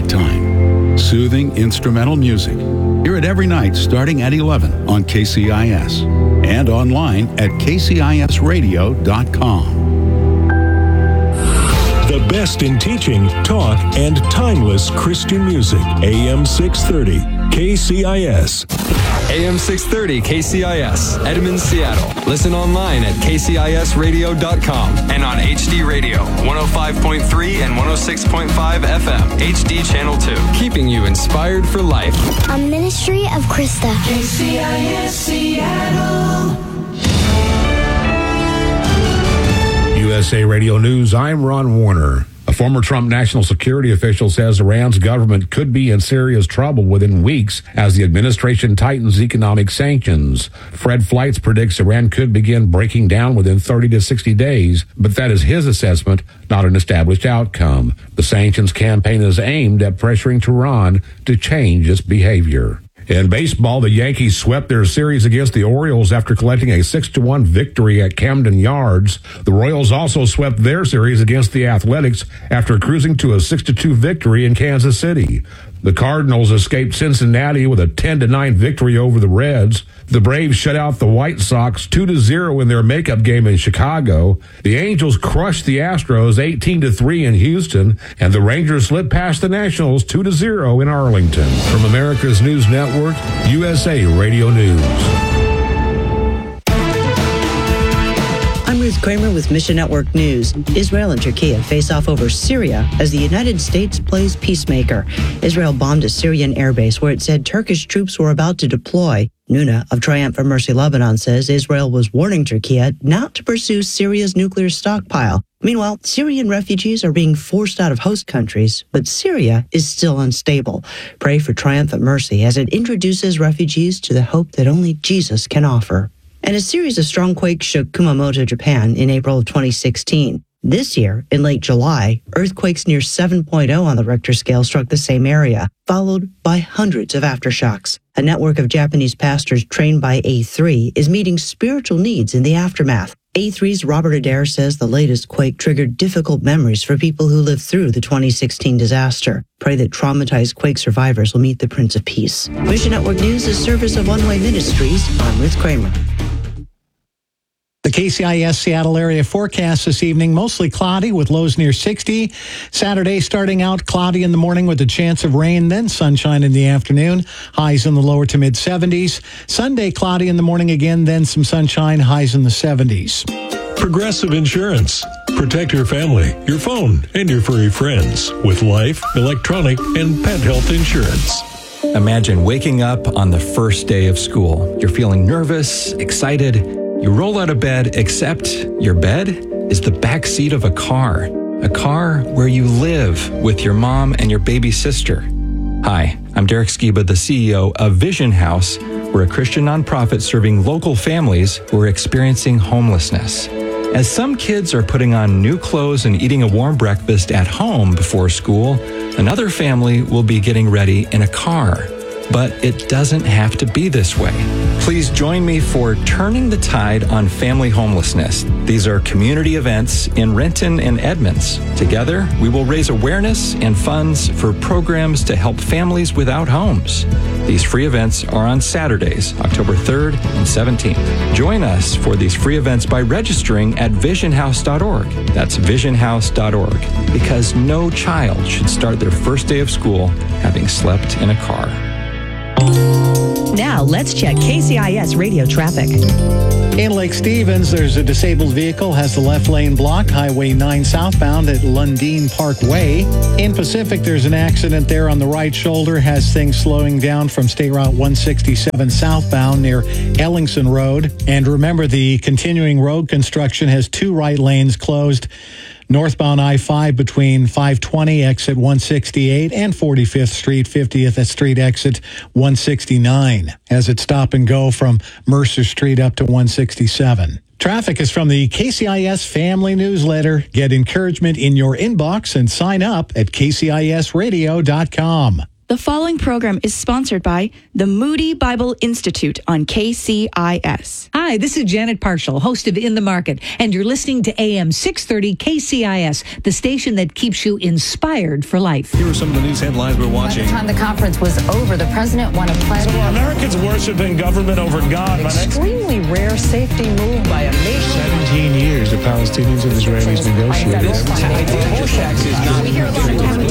Time. Soothing instrumental music. Hear it every night starting at 11 on KCIS and online at kcisradio.com. The best in teaching, talk, and timeless Christian music. AM 630, KCIS. AM 630 KCIS, Edmond, Seattle. Listen online at kcisradio.com and on HD Radio, 105.3 and 106.5 FM, HD Channel 2. Keeping you inspired for life. A ministry of Krista. KCIS Seattle. USA Radio News, I'm Ron Warner. A former Trump national security official says Iran's government could be in serious trouble within weeks as the administration tightens economic sanctions. Fred Fleitz predicts Iran could begin breaking down within 30 to 60 days, but that is his assessment, not an established outcome. The sanctions campaign is aimed at pressuring Tehran to change its behavior. In baseball, the Yankees swept their series against the Orioles after collecting a 6-1 victory at Camden Yards. The Royals also swept their series against the Athletics after cruising to a 6-2 victory in Kansas City. The Cardinals escaped Cincinnati with a 10-9 victory over the Reds. The Braves shut out the White Sox 2-0 in their makeup game in Chicago. The Angels crushed the Astros 18-3 in Houston, and the Rangers slipped past the Nationals 2-0 in Arlington. From America's News Network, USA Radio News. I'm Ruth Kramer with Mission Network News. Israel and Turkey face off over Syria as the United States plays peacemaker. Israel bombed a Syrian airbase where it said Turkish troops were about to deploy. Nuna of Triumph for Mercy Lebanon says Israel was warning Turkey not to pursue Syria's nuclear stockpile. Meanwhile, Syrian refugees are being forced out of host countries, but Syria is still unstable. Pray for Triumphant Mercy as it introduces refugees to the hope that only Jesus can offer. And a series of strong quakes shook Kumamoto, Japan in April of 2016. This year, in late July, earthquakes near 7.0 on the Richter scale struck the same area, followed by hundreds of aftershocks. A network of Japanese pastors trained by A3 is meeting spiritual needs in the aftermath. A3's Robert Adair says the latest quake triggered difficult memories for people who lived through the 2016 disaster. Pray that traumatized quake survivors will meet the Prince of Peace. Mission Network News is service of One Way Ministries. I'm Ruth Kramer. The KCIS Seattle area forecast this evening, mostly cloudy with lows near 60. Saturday starting out cloudy in the morning with a chance of rain, then sunshine in the afternoon. Highs in the lower to mid 70s. Sunday cloudy in the morning again, then some sunshine, highs in the 70s. Progressive Insurance. Protect your family, your phone, and your furry friends with life, electronic, and pet health insurance. Imagine waking up on the first day of school. You're feeling nervous, excited. You roll out of bed, except your bed is the back seat of a car where you live with your mom and your baby sister. Hi, I'm Derek Skiba, the CEO of Vision House. We're a Christian nonprofit serving local families who are experiencing homelessness. As some kids are putting on new clothes and eating a warm breakfast at home before school, another family will be getting ready in a car. But it doesn't have to be this way. Please join me for Turning the Tide on Family Homelessness. These are community events in Renton and Edmonds. Together, we will raise awareness and funds for programs to help families without homes. These free events are on Saturdays, October 3rd and 17th. Join us for these free events by registering at visionhouse.org. That's visionhouse.org. Because no child should start their first day of school having slept in a car. Now, let's check KCIS radio traffic. In Lake Stevens, there's a disabled vehicle, has the left lane blocked, Highway 9 southbound at Lundeen Parkway. In Pacific, there's an accident there on the right shoulder, has things slowing down from State Route 167 southbound near Ellingson Road. And remember, the continuing road construction has two right lanes closed. Northbound I-5 between 520 exit 168 and 45th Street, 50th Street exit 169 as it stop and go from Mercer Street up to 167. Traffic is from the KCIS Family Newsletter. Get encouragement in your inbox and sign up at kcisradio.com. The following program is sponsored by the Moody Bible Institute on KCIS. Hi, this is Janet Parshall, host of In the Market, and you're listening to AM 630 KCIS, the station that keeps you inspired for life. Here are some of the news headlines we're watching. By the time the conference was over, the president won a pledge. So are Americans worshiping government over God? Extremely rare safety move by a nation. 17 years the Palestinians and Israelis negotiated. We hear a lot of